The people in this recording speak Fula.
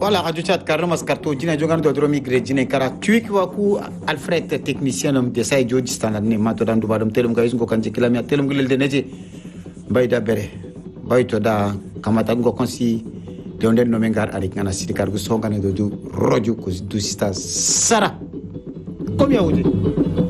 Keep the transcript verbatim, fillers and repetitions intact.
Voilà, Radio Chat, Carlos Carto, Dina Jogan de Dromi Gregine, Kara, Tuik Waku, Alfred, technicien de Sai George Standard, Matodan du Badum, Telum Gais, Gokanji, Kilamia, Telum Gil de Neji, Baida Bere, Baitoda, Kamatango Consi, Leonel Nomengar, Arikana, Sidicar, Songan, do Roju, du Sista Sara. Come here,